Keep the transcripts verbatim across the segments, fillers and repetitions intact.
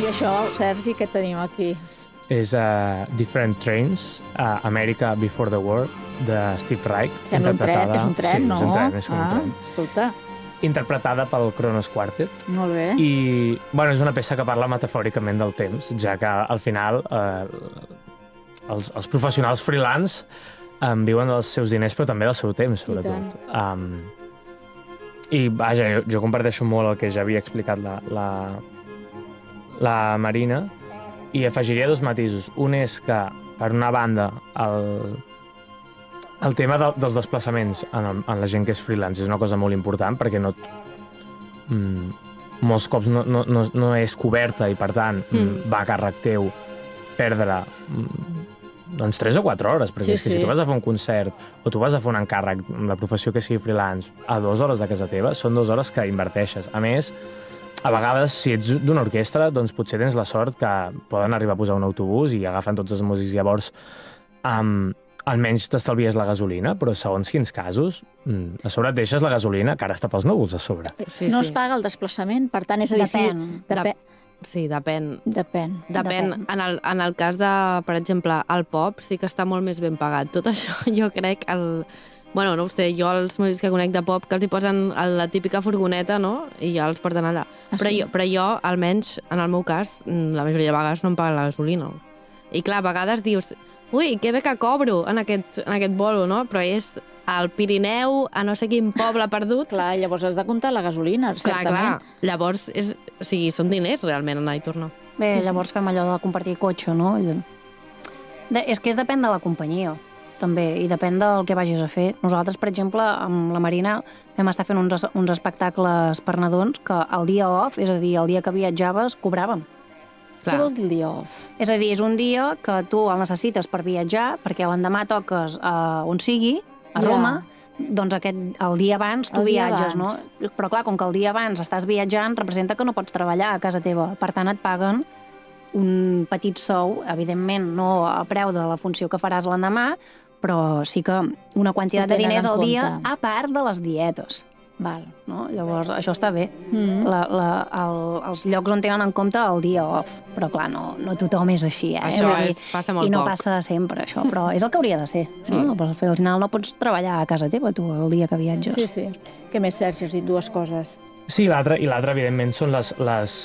això, Sergi, què tenim aquí? És uh, Different Trains, uh, America Before the War, de Steve Reich. Sembla un tren, és un tren, sí, no? Sí, és un tren, és com ah, un tren. Escolta. Interpretada pel Kronos Quartet. Molt bé. I, bueno, és una peça que parla metafòricament del temps, ja que al final eh, els, els professionals freelance um, viuen dels seus diners, però també del seu temps, sobretot. Um, I, vaja, jo, jo comparteixo molt el que ja havia explicat la, la, la Marina, i afegiria dos matisos. Un és que, per una banda, el, el tema de, dels desplaçaments en, el, en la gent que és freelance és una cosa molt important, perquè no, mm, molts cops no, no, no, no és coberta i, per tant, mm. va a càrrec teu perdre mm, doncs tres o quatre hores, perquè sí, és que sí. Si tu vas a fer un concert o tu vas a fer un encàrrec amb la professió que sigui freelance a dues hores de casa teva, són dues hores que inverteixes. A més, a vegades, si ets d'una orquestra, doncs potser tens la sort que poden arribar a posar un autobús i agafen tots els músics. Llavors, um, almenys t'estalvies la gasolina, però segons quins casos, a sobre et deixes la gasolina, que ara està pels núvols a sobre. Sí, no sí. es paga el desplaçament, per tant, és a dir... Depèn. Si... Depèn. Sí, depèn. Depèn. Depèn. depèn. En, el, en el cas de, per exemple, el pop, sí que està molt més ben pagat. Tot això, jo crec, el... Bueno, no ho sé, jo els músics que conec de pop, que els hi posen la típica furgoneta, no?, i ja els porten allà. Ah, però, sí? jo, però jo, almenys, en el meu cas, la majoria de vegades no em paguen la gasolina. I clar, a vegades dius, ui, que bé que cobro en aquest, en aquest bolo, no? Però és al Pirineu, a no sé quin poble perdut. Clar, llavors has de comptar la gasolina, clar, certament. Clar, llavors, és, o sigui, són diners, realment, anar i tornar. Bé, sí, llavors sí. fem allò de compartir cotxe, no? De, és que és depèn de la companyia, també, i depèn del que vagis a fer. Nosaltres, per exemple, amb la Marina vam estar fent uns, uns espectacles per nadons que el dia off, és a dir, el dia que viatjaves, cobràvem. Clar. Què vol dir el dia off? És a dir, és un dia que tu el necessites per viatjar, perquè l'endemà toques uh, on sigui, a Roma, yeah. doncs aquest, el dia abans tu el viatges, no? Però clar, com que el dia abans estàs viatjant, representa que no pots treballar a casa teva. Per tant, et paguen un petit sou, evidentment no a preu de la funció que faràs l'endemà, però sí que una quantitat de diners al dia, a part de les dietes. Val, no? Llavors, això està bé. Mm. La, la, el, els llocs on tenen en compte el dia off. Però, clar, no, no tothom és així. Eh? Això és, passa molt poc. I no poc. Passa sempre, això. Però és el que hauria de ser. Sí. No? Però al final no pots treballar a casa teva, tu, el dia que viatges. Sí, sí. Què més, Sergi? Has dit dues coses. Sí, l'altre, i l'altre, evidentment, són les, les,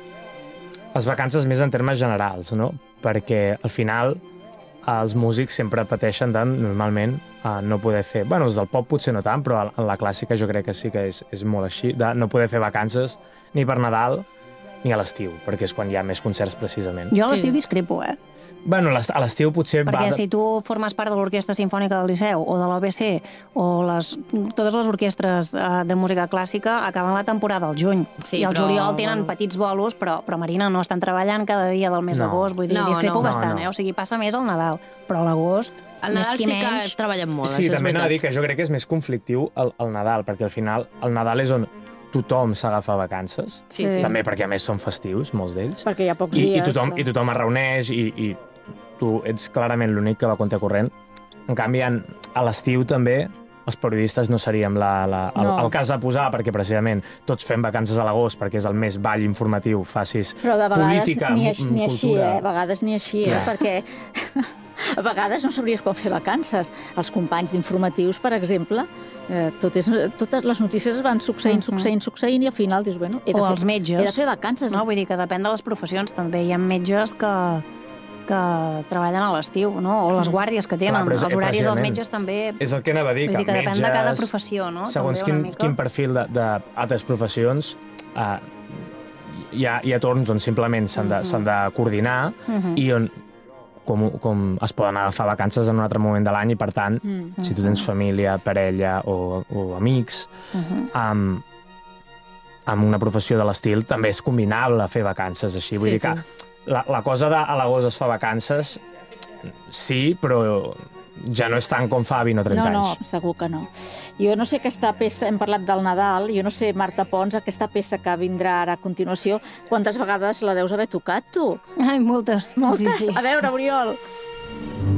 les vacances més en termes generals, no? Perquè, al final, els músics sempre pateixen de, normalment, uh, no poder fer... Bueno, els del pop potser no tant, però en la clàssica jo crec que sí que és, és molt així, de no poder fer vacances ni per Nadal ni a l'estiu, perquè és quan hi ha més concerts, precisament. Jo a l'estiu sí. discrepo, eh? Bueno, a l'estiu potser... Perquè va... si tu formes part de l'Orquestra Simfònica del Liceu o de l'O B C o les, totes les orquestres uh, de música clàssica acaben la temporada al juny. Sí, I al però... juliol tenen petits bolos, però, però Marina, no estan treballant cada dia del mes no. d'agost. Vull dir, no, discrepo no, bastant, no, no. eh? O sigui, passa més al Nadal, però a l'agost... Al Nadal sí que menys... treballem molt, sí, això és també veritat. No, dir que jo crec que és més conflictiu el, el Nadal, perquè al final el Nadal és on tothom s'agafa vacances, sí, sí. també perquè a més són festius, molts d'ells. Perquè hi ha pocs I, dies. I tothom, però... i tothom es reuneix i, i tu ets clarament l'únic que va a compte corrent. En canvi, en, a l'estiu també els periodistes no seríem la, la, el, no. el cas a posar, perquè precisament tots fem vacances a l'agost, perquè és el més ball informatiu, facis política, però de vegades política, ni, així, ni així, eh? A vegades ni així, eh? Ja. Perquè a vegades no sabries com fer vacances. Els companys d'informatius, per exemple, eh, tot és, totes les notícies van succeint, succeint, succeint, i al final dius, bueno, he de, o fer, els metges. he de fer vacances. No? Vull dir que depèn de les professions. També hi ha metges que que treballen a l'estiu, no? O les guàrdies que tenen. Clar, és, els horaris dels metges també... És el que anava a dir, que, que depèn metges, de cada professió, no? Segons quin, quin perfil d'altres professions, uh, hi, ha, hi ha torns on simplement s'han de, uh-huh. de coordinar uh-huh. i on com, com es poden agafar vacances en un altre moment de l'any i, per tant, uh-huh. si tu tens família, parella o, o amics, uh-huh. amb, amb una professió de l'estil també és combinable fer vacances així. Vull sí, dir que sí. La, la cosa de a l'agost es fa vacances, sí, però ja no és tant com fa vint o trenta no, anys. No, segur que no. Jo no sé aquesta peça, hem parlat del Nadal, jo no sé, Marta Pons, aquesta peça que vindrà ara a continuació, quantes vegades la deus haver tocat, tu? Ai, moltes. Moltes? Sí, sí. A veure, Oriol.